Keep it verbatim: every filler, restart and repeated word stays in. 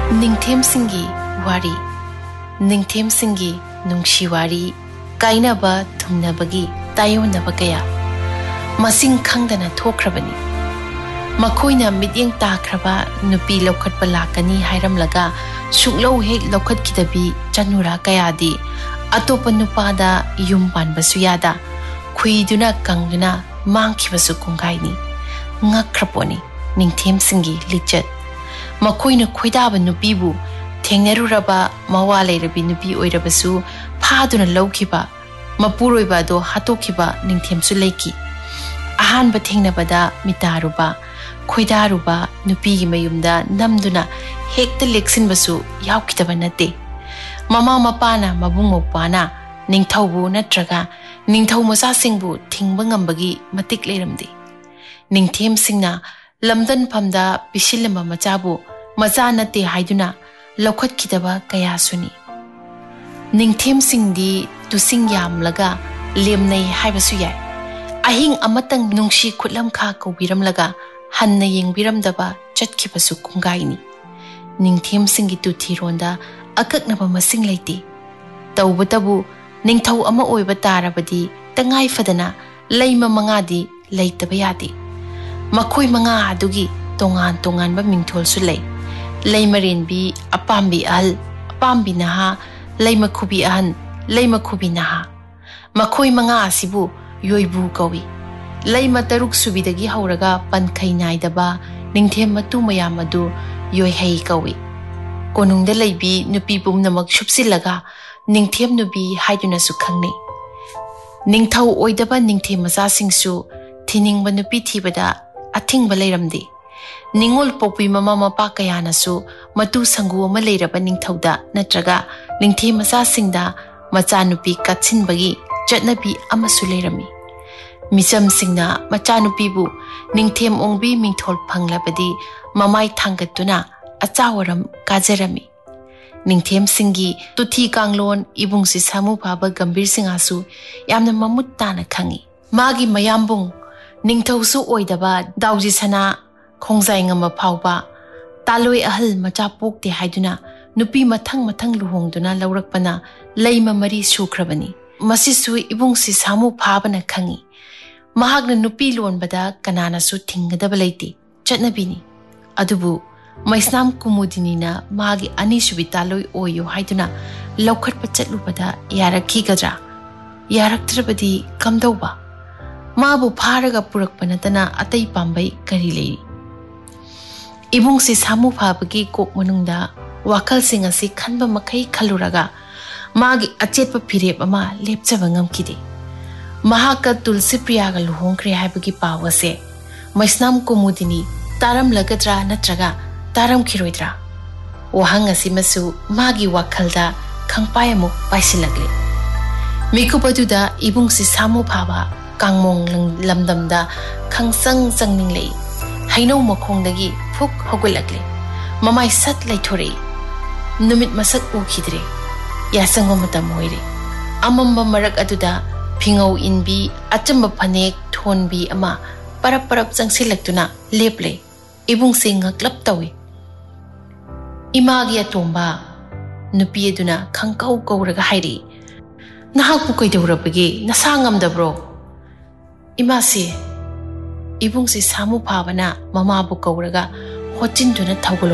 ꯅꯤꯡꯊꯦꯝꯁꯤꯡꯒꯤ ꯋꯥꯔꯤ ꯅꯤꯡꯊꯦꯝꯁꯤꯡꯒꯤ ꯅꯨꯡꯁꯤ ꯋꯥꯔꯤ ꯀꯥꯏꯅꯕ ꯊꯨꯡꯅꯕꯒꯤ ꯇꯥꯌꯣꯟꯅꯕ ꯀꯌꯥ ꯃꯁꯤꯡ ꯈꯪꯗꯅ ꯊꯣꯛꯈ꯭ꯔꯕꯅꯤ ꯃꯈꯣꯏꯅ ꯃꯤꯠꯌꯦꯡ ꯇꯥꯈ꯭ꯔꯕ ꯅꯨꯄꯤ ꯂꯧꯈꯠꯄ ꯂꯥꯛꯀꯅꯤ ꯍꯥꯏꯔꯝꯂꯒ ꯁꯨꯛꯂꯧ ꯍꯦꯛ ꯂꯧꯈꯠꯈꯤꯗꯕꯤ ꯆꯅꯨꯔꯥ ꯀꯌꯥꯗꯤ ꯑꯇꯣꯞꯄ ꯅꯨꯄꯥꯗ ꯌꯨꯝ ꯄꯥꯟꯕꯁꯨ ꯌꯥꯗ ꯈꯨꯏꯗꯨꯅ ꯀꯪꯗꯨꯅ ꯃꯥꯡꯈꯤꯕꯁꯨ ꯀꯨꯡꯒꯥꯏꯅꯤ ꯉꯛꯈ꯭ꯔꯄꯣꯠꯅꯤ ꯅꯤꯡꯊꯦꯝꯁꯤꯡꯒꯤ ꯂꯤꯆꯠ ꯃꯈꯣꯏꯅ ꯈꯣꯏꯗꯥꯕ ꯅꯨꯄꯤꯕꯨ ꯊꯦꯡꯅꯔꯨꯔꯕ ꯃꯋꯥ ꯂꯩꯔꯕꯤ ꯅꯨꯄꯤ ꯑꯣꯏꯔꯕꯁꯨ ꯐꯥꯗꯨꯅ ꯂꯧꯈꯤꯕ ꯃꯄꯨꯔꯣꯏꯕ ꯑꯗꯣ ꯍꯥꯠꯇꯣꯛꯈꯤꯕ ꯅꯤꯡꯊꯦꯝꯁꯨ ꯂꯩꯈꯤ ꯑꯍꯥꯟꯕ ꯊꯦꯡꯅꯕꯗ ꯃꯤꯇꯥꯔꯨꯕ ꯈꯣꯏꯗꯥꯔꯨꯕ ꯅꯨꯄꯤꯒꯤ ꯃꯌꯨꯝꯗ ꯅꯝꯗꯨꯅ ꯍꯦꯛꯇ ꯂꯦꯛꯁꯤꯟꯕꯁꯨ ꯌꯥꯎꯈꯤꯗꯕ ꯅꯠꯇꯦ ꯃꯃꯥ ꯃꯄꯥꯅ ꯃꯕꯨꯡ ꯃꯧꯄꯥꯅ ꯅꯤꯡꯊꯧꯕꯨ ꯅꯠꯇ꯭ꯔꯒ ꯅꯤꯡꯊꯧ ꯃꯆꯥꯁꯤꯡꯕꯨ ꯊꯤꯡꯕ ꯉꯝꯕꯒꯤ ꯃꯇꯤꯛ ꯂꯩꯔꯝꯗꯦ ꯅꯤꯡꯊꯦꯝꯁꯤꯡꯅ ꯂꯝꯗꯟꯐꯝꯗ ꯄꯤꯁꯤꯜꯂꯝꯕ ꯃꯆꯥꯕꯨ ꯃꯆꯥ ꯅꯠꯇꯦ ꯍꯥꯏꯗꯨꯅ ꯂꯧꯈꯠꯈꯤꯗꯕ ꯀꯌꯥꯁꯨꯅꯤ ꯅꯤꯡꯊꯦꯝꯁꯤꯡꯗꯤ ꯇꯨꯁꯤꯡ ꯌꯥꯝꯂꯒ ꯂꯦꯝꯅꯩ ꯍꯥꯏꯕꯁꯨ ꯌꯥꯏ ꯑꯍꯤꯡ ꯑꯃꯇꯪ ꯅꯨꯡꯁꯤ ꯈꯨꯠꯂꯝꯈꯥ ꯀꯧꯕꯤꯔꯝꯂꯒ ꯍꯟꯅ ꯌꯦꯡꯕꯤꯔꯝꯗꯕ ꯆꯠꯈꯤꯕꯁꯨ ꯀꯨꯡꯒꯥꯏꯅꯤ ꯅꯤꯡꯊꯦꯝꯁꯤꯡꯒꯤ ꯇꯨꯊꯤꯔꯣꯟꯗ ꯑꯀꯛꯅꯕ ꯃꯁꯤꯡ ꯂꯩꯇꯦ ꯇꯧꯕꯇꯕꯨ ꯅꯤꯡꯊꯧ ꯑꯃ ꯑꯣꯏꯕ ꯇꯥꯔꯕꯗꯤ ꯇꯉꯥꯏ ꯐꯗꯅ ꯂꯩꯃ ꯃꯉꯥꯗꯤ ꯂꯩꯇꯕ ꯌꯥꯗꯦ ꯃꯈꯣꯏ ꯃꯉꯥ ꯑꯗꯨꯒꯤ ꯇꯣꯉꯥꯟ ꯇꯣꯉꯥꯟꯕ ꯃꯤꯡꯊꯣꯜꯁꯨ ꯂꯩ ꯂꯩꯃꯔꯦꯟꯕꯤ ꯑꯄꯥꯝꯕꯤ ꯑꯍꯜ ꯑꯄꯥꯝꯕꯤ ꯅꯍꯥ ꯂꯩꯃꯈꯨꯕꯤ ꯑꯍꯟ ꯂꯩꯃꯈꯨꯕꯤ ꯅꯍꯥ ꯃꯈꯣꯏ ꯃꯉꯥ ꯑꯁꯤꯕꯨ ꯌꯣꯏꯕꯨ ꯀꯧꯏ ꯂꯩꯃ ꯇꯔꯨꯛ ꯁꯨꯕꯤꯗꯒꯤ ꯍꯧꯔꯒ ꯄꯟꯈꯩ ꯅꯥꯏꯗꯕ ꯅꯤꯡꯊꯦꯝ ꯃꯇꯨ ꯃꯌꯥꯝ ꯑꯗꯨ ꯌꯣꯏꯍꯩ ꯀꯧꯏ ꯀꯣꯅꯨꯡꯗ ꯂꯩꯕꯤ ꯅꯨꯄꯤ ꯄꯨꯝꯅꯃꯛ ꯁꯨꯞꯆꯤꯜꯂꯒ ꯅꯤꯡꯊꯦꯝ ꯅꯨꯄꯤ ꯍꯥꯏꯗꯨꯅꯁꯨ ꯈꯪꯅꯩ ꯅꯤꯡꯊꯧ ꯑꯣꯏꯗꯕ ꯅꯤꯡꯊꯦꯝ ꯃꯆꯥꯁꯤꯡꯁꯨ ꯊꯤꯅꯤꯡꯕ ꯅꯨꯄꯤ ꯊꯤꯕꯗ ꯑꯊꯤꯡꯕ ꯂꯩꯔꯝꯗꯦ ꯅꯤꯡꯉꯣꯜ ꯄꯣꯛꯄꯤ ꯃꯃꯥ ꯃꯄꯥ ꯀꯌꯥꯅꯁꯨ ꯃꯇꯨ ꯁꯪꯒꯨ ꯑꯃ ꯂꯩꯔꯕ ꯅꯤꯡꯊꯧꯗ ꯅꯠꯇ꯭ꯔꯒ ꯅꯤꯡꯊꯦꯝ ꯃꯆꯥꯁꯤꯡꯗ ꯃꯆꯥꯅꯨꯄꯤ ꯀꯠꯁꯤꯟꯕꯒꯤ ꯆꯠꯅꯕꯤ ꯑꯃꯁꯨ ꯂꯩꯔꯝꯃꯤ ꯃꯤꯆꯝꯁꯤꯡꯅ ꯃꯆꯥꯅꯨꯄꯤꯕꯨ ꯅꯤꯡꯊꯦꯝ ꯑꯣꯡꯕꯤ ꯃꯤꯡꯊꯣꯜ ꯐꯪꯂꯕꯗꯤ ꯃꯃꯥꯏ ꯊꯥꯡꯒꯠꯇꯨꯅ ꯑꯆꯥꯋꯔꯝ ꯀꯥꯖꯔꯝꯃꯤ ꯅꯤꯡꯊꯦꯝꯁꯤꯡꯒꯤ ꯇꯨꯊꯤ ꯀꯥꯡꯂꯣꯟ ꯏꯕꯨꯡꯁꯤ ꯁꯥꯃꯨ ꯐꯥꯕ ꯒꯝꯚꯤꯔ ꯁꯤꯡꯍꯁꯨ ꯌꯥꯝꯅ ꯃꯃꯨꯠ ꯇꯥꯅ ꯈꯪꯏ ꯃꯥꯒꯤ ꯃꯌꯥꯝꯕꯨꯡ ꯅꯤꯡꯊꯧꯁꯨ ꯑꯣꯏꯗꯕ ꯗꯥꯎꯖꯤ ꯁꯅꯥ ꯈꯣꯡꯖꯥꯏ ꯉꯝꯕ ꯐꯥꯎꯕ ꯇꯥꯂꯣꯏ ꯑꯍꯜ ꯃꯆꯥ ꯄꯣꯛꯇꯦ ꯍꯥꯏꯗꯨꯅ ꯅꯨꯄꯤ ꯃꯊꯪ ꯃꯊꯪ ꯂꯨꯍꯣꯡꯗꯨꯅ ꯂꯧꯔꯛꯄꯅ ꯂꯩꯃ ꯃꯔꯤ ꯁꯨꯈ꯭ꯔꯕꯅꯤ ꯃꯁꯤꯁꯨ ꯏꯕꯨꯡꯁꯤ ꯁꯥꯃꯨ ꯐꯥꯕꯅ ꯈꯪꯏ ꯃꯍꯥꯛꯅ ꯅꯨꯄꯤ ꯂꯣꯟꯕꯗ ꯀꯅꯥꯅꯁꯨ ꯊꯤꯡꯒꯗꯕ ꯂꯩꯇꯦ ꯆꯠꯅꯕꯤꯅꯤ ꯑꯗꯨꯕꯨ ꯃꯩꯁꯅꯥꯝ ꯀꯨꯃꯨꯗꯤꯅꯤꯅ ꯃꯥꯒꯤ ꯑꯅꯤꯁꯨꯕꯤ ꯇꯥꯂꯣꯏ ꯑꯣꯏꯌꯨ ꯍꯥꯏꯗꯨꯅ ꯂꯧꯈꯠꯄ ꯆꯠꯂꯨꯕꯗ ꯌꯥꯔꯛꯈꯤꯒꯗ꯭ꯔꯥ ꯌꯥꯔꯛꯇ꯭ꯔꯕꯗꯤ ꯀꯝꯗꯧꯕ ꯃꯥꯕꯨ ꯐꯥꯔꯒ ꯄꯨꯔꯛꯄ ꯅꯠꯇꯅ ꯑꯇꯩ ꯄꯥꯝꯕꯩ ꯀꯔꯤ ꯂꯩꯔꯤ ꯏꯕꯨꯡꯁꯤ ꯁꯥꯃꯨ ꯐꯥꯕꯒꯤ ꯀꯣꯛ ꯃꯅꯨꯡꯗ ꯋꯥꯈꯜꯁꯤꯡ ꯑꯁꯤ ꯈꯟꯕ ꯃꯈꯩ ꯈꯜꯂꯨꯔꯒ ꯃꯥꯒꯤ ꯑꯆꯦꯠꯄ ꯐꯤꯔꯦꯞ ꯑꯃ ꯂꯦꯞꯆꯕ ꯉꯝꯈꯤꯗꯦ ꯃꯍꯥꯛꯀ ꯇꯨꯜꯁꯤ ꯄ꯭ꯔꯤꯌꯥꯒ ꯂꯨꯍꯣꯡꯈ꯭ꯔꯦ ꯍꯥꯏꯕꯒꯤ ꯄꯥꯎ ꯑꯁꯦ ꯃꯩꯁꯅꯥꯝ ꯀꯨꯃꯨꯗꯤꯅꯤ ꯇꯥꯔꯝꯂꯒꯗ꯭ꯔꯥ ꯅꯠꯇ꯭ꯔꯒ ꯇꯥꯔꯝꯈꯤꯔꯣꯏꯗ꯭ꯔꯥ ꯋꯥꯍꯪ ꯑꯁꯤꯃꯁꯨ ꯃꯥꯒꯤ ꯋꯥꯈꯜꯗ ꯈꯪꯄꯥꯏ ꯑꯃꯨꯛ ꯄꯥꯏꯁꯤꯜꯂꯛꯂꯦ ꯃꯤꯀꯨꯞ ꯑꯗꯨꯗ ꯏꯕꯨꯡꯁꯤ ꯁꯥꯃꯨ ꯐꯥꯕ ꯀꯥꯡꯃꯣꯡ ꯂꯝꯗꯝꯗ ꯈꯪꯆꯪ ꯆꯪꯅꯤꯡꯂꯛꯏ ꯍꯩꯅꯧ ꯃꯈꯣꯡꯗꯒꯤ ꯐꯨꯛ ꯍꯧꯒꯠꯂꯛꯂꯦ ꯃꯃꯥꯏ ꯁꯠ ꯂꯩꯊꯣꯔꯛꯏ ꯅꯨꯃꯤꯠ ꯃꯁꯛ ꯎꯈꯤꯗ꯭ꯔꯦ ꯌꯥꯆꯪꯕ ꯃꯇꯝ ꯑꯣꯏꯔꯦ ꯑꯃꯝꯕ ꯃꯔꯛ ꯑꯗꯨꯗ ꯐꯤꯉꯧ ꯏꯟꯕꯤ ꯑꯆꯝꯕ ꯐꯅꯦꯛ ꯊꯣꯟꯕꯤ ꯑꯃ ꯄꯔꯞ ꯄꯔꯞ ꯆꯪꯁꯤꯜꯂꯛꯇꯨꯅ ꯂꯦꯞꯂꯦ ꯏꯕꯨꯡꯁꯤ ꯉꯛꯂꯞ ꯇꯧꯏ ꯏꯃꯥꯒꯤ ꯑꯇꯣꯝꯕ ꯅꯨꯄꯤ ꯑꯗꯨꯅ ꯈꯪꯀꯧ ꯀꯧꯔꯒ ꯍꯥꯏꯔꯛꯏ ꯅꯍꯥꯛꯄꯨ ꯀꯩꯗꯧꯔꯕꯒꯦ ꯅꯁꯥ ꯉꯝꯗꯕ꯭ꯔꯣ ꯏꯃꯥꯁꯤ ꯏꯕꯨꯡꯁꯤ ꯁꯥꯃꯨ ꯐꯥꯕꯅ ꯃꯃꯥꯕꯨ ꯀꯧꯔꯒ ꯍꯣꯠꯆꯤꯟꯗꯨꯅ ꯊꯧꯒꯜ